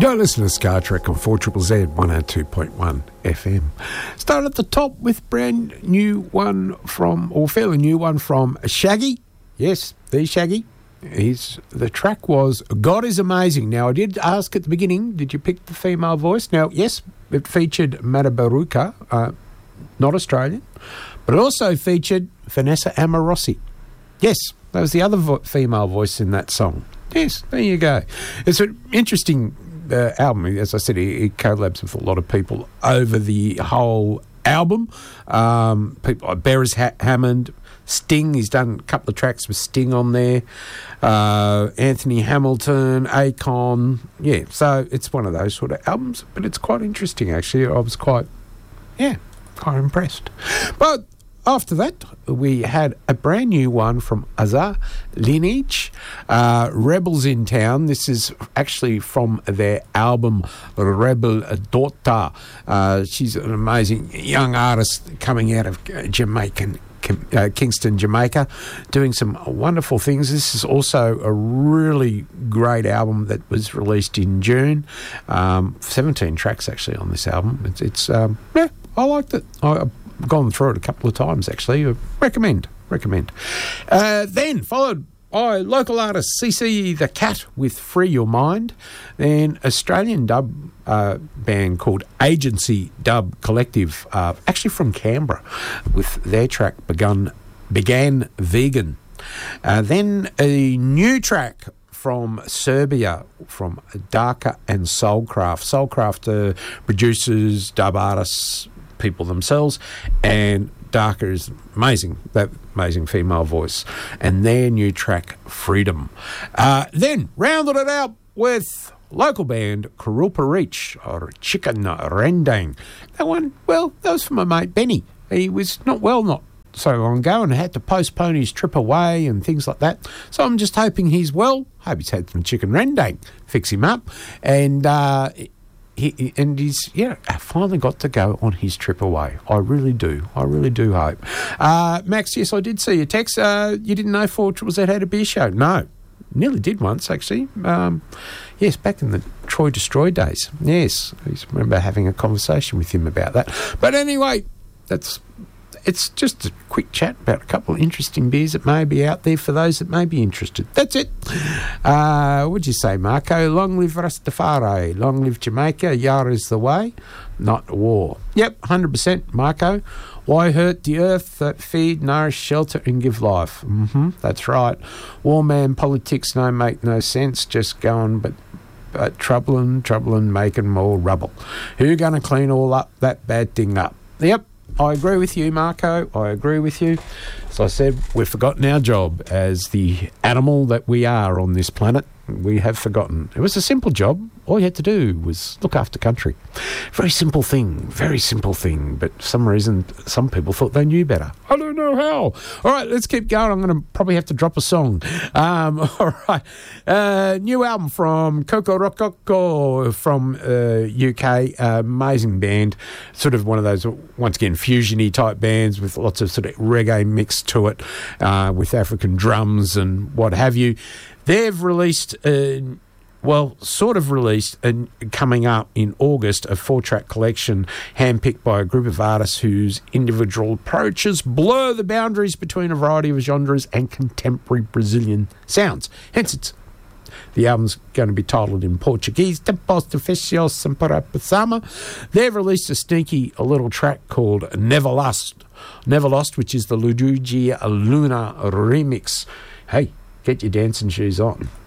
Don't listen to Scar Trek on 4ZZZ 102.1 FM. Start at the top with brand new one from, or fairly new one from Shaggy. Yes, the Shaggy. The track was God is Amazing. Now, I did ask at the beginning, did you pick the female voice? Now, yes, it featured Matabaruka, not Australian, but it also featured Vanessa Amorosi. Yes, that was the other female voice in that song. Yes, there you go. It's an interesting album. As I said, he collabs with a lot of people over the whole album. People like Beres Hammond, Sting. He's done a couple of tracks with Sting on there. Anthony Hamilton, Akon. Yeah, so it's one of those sort of albums, but it's quite interesting, actually. I was quite impressed. But after that, we had a brand new one from Azar Lineage, Rebels in Town. This is actually from their album Rebel Daughter. She's an amazing young artist coming out of Kingston, Jamaica, doing some wonderful things. This is also a really great album that was released in June. 17 tracks actually on this album. It's I liked it. I've gone through it a couple of times actually. Recommend. Then followed by local artist CC the Cat with Free Your Mind. Then Australian dub band called Agency Dub Collective, actually from Canberra, with their track Began Vegan. Then a new track from Serbia, from Darker and Soulcraft. Soulcraft producers, dub artists, people themselves, and Darker is amazing, that amazing female voice, and their new track Freedom. Then rounded it out with local band Kurilpa Reach, or Chicken Rendang. That one, well, that was from my mate Benny. He was not so long ago and had to postpone his trip away and things like that. So I'm just hoping he's well. Hope he's had some chicken rendang, fix him up, and he's finally got to go on his trip away. I really do hope. Max, yes, I did see your text. You didn't know 4ZZZ had a beer show? No, nearly did once actually. Yes, back in the Troy Destroy days. Yes, I remember having a conversation with him about that. But anyway, it's just a quick chat about a couple of interesting beers that may be out there for those that may be interested. That's it. What'd you say, Marco? Long live Rastafari. Long live Jamaica. Yara is the way, not war. Yep, 100%, Marco. Why hurt the earth that feed, nourish, shelter and give life? That's right. War man politics no make no sense. Just going but troubling, making more rubble. Who going to clean all up that bad thing up? Yep. I agree with you, Marco. I agree with you. As I said, we've forgotten our job as the animal that we are on this planet. We have forgotten. It was a simple job. All you had to do was look after country. Very simple thing. But for some reason, some people thought they knew better. I don't know how. All right, let's keep going. I'm going to probably have to drop a song. All right. New album from Coco Rococo from UK. Amazing band. Sort of one of those, once again, fusion-y type bands with lots of sort of reggae mix to it, with African drums and what have you. They've released, and coming up in August, a 4-track collection handpicked by a group of artists whose individual approaches blur the boundaries between a variety of genres and contemporary Brazilian sounds. Hence, the album's going to be titled in Portuguese, Tempos Difíceis Sempre Passama. They've released a little track called Never Lost, which is the Luigi Luna remix. Hey, get your dancing shoes on.